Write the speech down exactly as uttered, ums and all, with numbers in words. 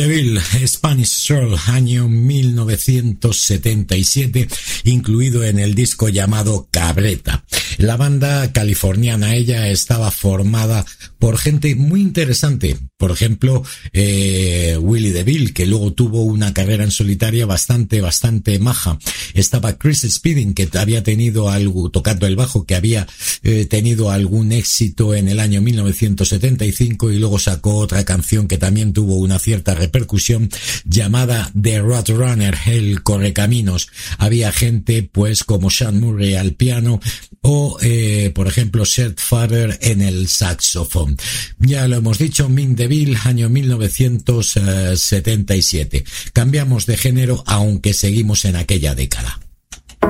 DeVille, Spanish Soul, año mil novecientos setenta y siete, incluido en el disco llamado Cabreta. La banda californiana, ella estaba formada por gente muy interesante. Por ejemplo, eh, Willie DeVille, que luego tuvo una carrera en solitaria bastante, bastante maja. Estaba Chris Spedding, que había tenido algo, tocando el bajo, que había eh, tenido algún éxito en el año mil novecientos setenta y cinco, y luego sacó otra canción que también tuvo una cierta repercusión, llamada The Roadrunner, el Correcaminos. Había gente, pues, como Sean Murray al piano, o, eh, por ejemplo, Seth Farrer en el saxofón. Ya lo hemos dicho, Mick DeVille, año mil novecientos setenta y siete. Cambiamos de género, aunque seguimos en aquella década.